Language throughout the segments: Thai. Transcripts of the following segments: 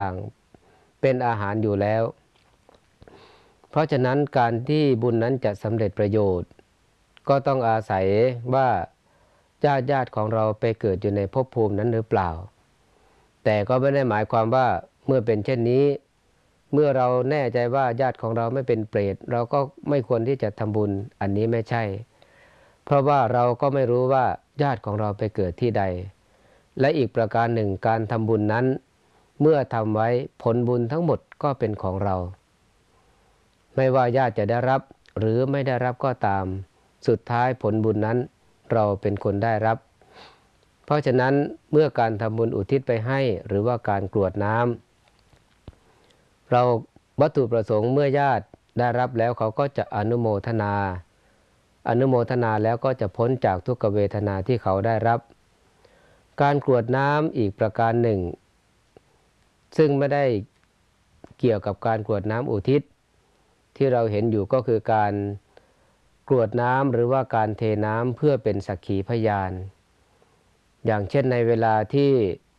างเป็นอาหารอยู่แล้วเพราะฉะนั้นการที่บุญนั้นจะสำเร็จประโยชน์ก็ต้องอาศัยว่าญาติของเราไปเกิดอยู่ในภพภูมินั้นหรือเปล่าแต่ก็ไม่ได้หมายความว่าเมื่อเป็นเช่นนี้เมื่อเราแน่ใจว่าญาติของเราไม่เป็นเปรตเราก็ไม่ควรที่จะทำบุญอันนี้ไม่ใช่เพราะว่าเราก็ไม่รู้ว่าญาติของเราไปเกิดที่ใดและอีกประการหนึ่งการทำบุญนั้นเมื่อทำไว้ผลบุญทั้งหมดก็เป็นของเราไม่ว่าญาติจะได้รับหรือไม่ได้รับก็ตามสุดท้ายผลบุญนั้นเราเป็นคนได้รับเพราะฉะนั้นเมื่อการทำบุญอุทิศไปให้หรือว่าการกรวดน้ำเราวัตถุประสงค์เมื่อญาติได้รับแล้วเขาก็จะอนุโมทนาแล้วก็จะพ้นจากทุกขเวทนาที่เขาได้รับการกรวดน้ำอีกประการหนึ่งซึ่งไม่ได้เกี่ยวกับการกรวดน้ำอุทิศที่เราเห็นอยู่ก็คือการกรวดน้ำหรือว่าการเทน้ำเพื่อเป็นสักขีพยานอย่างเช่นในเวลาที่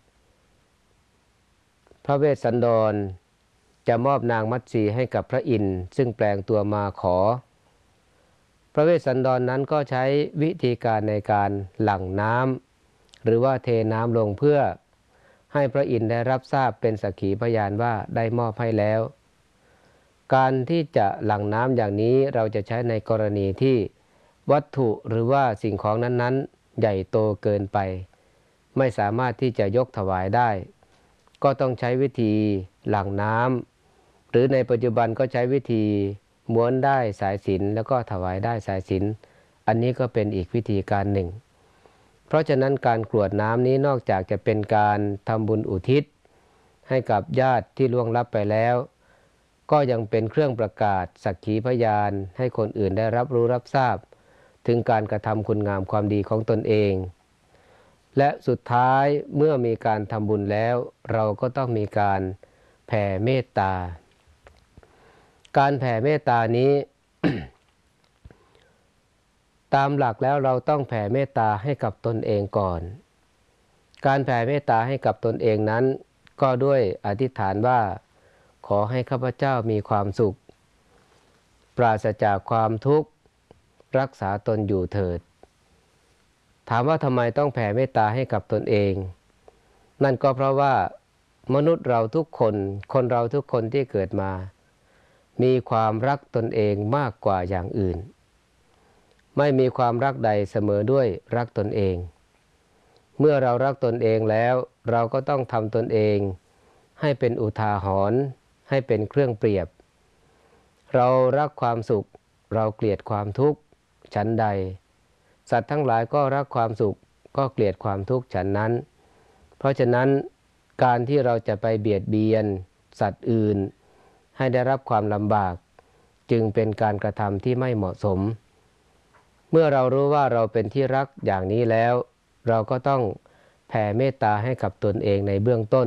พระเวสสันดรจะมอบนางมัตสีให้กับพระอินทร์ซึ่งแปลงตัวมาขอพระเวสสันดรนั้นก็ใช้วิธีการในการหลั่งน้ำหรือว่าเทน้ำลงเพื่อให้พระอินทร์ได้รับทราบเป็นสักขีพยานว่าได้มอบให้แล้วการที่จะหลั่งน้ำอย่างนี้เราจะใช้ในกรณีที่วัตถุหรือว่าสิ่งของนั้นๆใหญ่โตเกินไปไม่สามารถที่จะยกถวายได้ก็ต้องใช้วิธีหลั่งน้ำหรือในปัจจุบันก็ใช้วิธีม้วนได้สายสิญจน์แล้วก็ถวายได้สายสิญจน์อันนี้ก็เป็นอีกวิธีการหนึ่งเพราะฉะนั้นการกรวดน้ำนี้นอกจากจะเป็นการทำบุญอุทิศให้กับญาติที่ล่วงลับไปแล้วก็ยังเป็นเครื่องประกาศสักขีพยานให้คนอื่นได้รับรู้รับทราบถึงการกระทำคุณงามความดีของตนเองและสุดท้ายเมื่อมีการทำบุญแล้วเราก็ต้องมีการแผ่เมตตาการแผ่เมตตานี้ ตามหลักแล้วเราต้องแผ่เมตตาให้กับตนเองก่อนการแผ่เมตตาให้กับตนเองนั้นก็ด้วยอธิษฐานว่าขอให้ข้าพเจ้ามีความสุขปราศจากความทุกข์รักษาตนอยู่เถิดถามว่าทำไมต้องแผ่เมตตาให้กับตนเองนั่นก็เพราะว่ามนุษย์เราทุกคนคนเราทุกคนที่เกิดมามีความรักตนเองมากกว่าอย่างอื่นไม่มีความรักใดเสมอด้วยรักตนเองเมื่อเรารักตนเองแล้วเราก็ต้องทำตนเองให้เป็นอุทาหรณ์ให้เป็นเครื่องเปรียบเรารักความสุขเราเกลียดความทุกข์ฉันใดสัตว์ทั้งหลายก็รักความสุขก็เกลียดความทุกข์ฉันนั้นเพราะฉะนั้นการที่เราจะไปเบียดเบียนสัตว์อื่นให้ได้รับความลำบากจึงเป็นการกระทำที่ไม่เหมาะสมเมื่อเรารู้ว่าเราเป็นที่รักอย่างนี้แล้วเราก็ต้องแผ่เมตตาให้กับตนเองในเบื้องต้น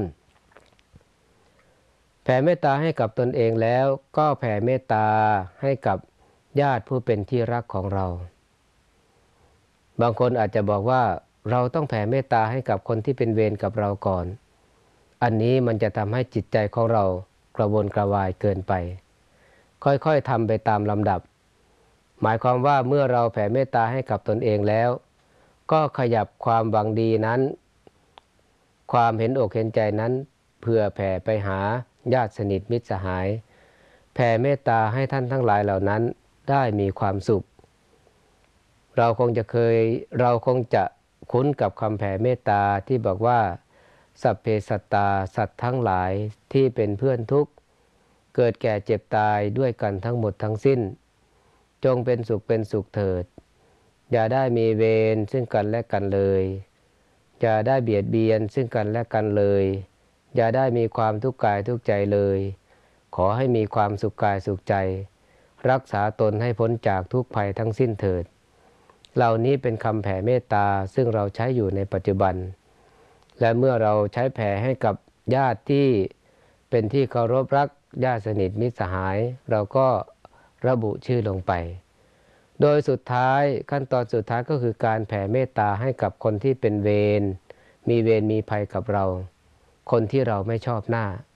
แผ่เมตตาให้กับตนเองแล้วก็แผ่เมตตาให้กับญาติผู้เป็นที่รักของเราบางคนอาจจะบอกว่าเราต้องแผ่เมตตาให้กับคนที่เป็นเวรกับเราก่อนอันนี้มันจะทำให้จิตใจของเรากระวนกระวายเกินไปค่อยๆทำไปตามลำดับหมายความว่าเมื่อเราแผ่เมตตาให้กับตนเองแล้วก็ขยับความหวังดีนั้นความเห็นอกเห็นใจนั้นเพื่อแผ่ไปหาญาติสนิทมิตรสหายแผ่เมตตาให้ท่านทั้งหลายเหล่านั้นได้มีความสุขเราคงจะคุ้นกับคำแผ่เมตตาที่บอกว่าสัพเพสัตตาสัตว์ทั้งหลายที่เป็นเพื่อนทุกข์เกิดแก่เจ็บตายด้วยกันทั้งหมดทั้งสิ้นจงเป็นสุขเป็นสุขเถิดอย่าได้มีเวรซึ่งกันและกันเลยอย่าได้เบียดเบียนซึ่งกันและกันเลยอย่าได้มีความทุกข์กายทุกข์ใจเลยขอให้มีความสุขกายสุขใจรักษาตนให้พ้นจากทุกภัยทั้งสิ้นเถิดเหล่านี้เป็นคำแผ่เมตตาซึ่งเราใช้อยู่ในปัจจุบันและเมื่อเราใช้แผ่ให้กับญาติที่เป็นที่เคารพรักญาติสนิทมิตรสหายเราก็ระบุชื่อลงไปโดยสุดท้ายขั้นตอนสุดท้ายก็คือการแผ่เมตตาให้กับคนที่เป็นเวรมีเวรมีภัยกับเราคนที่เราไม่ชอบหน้า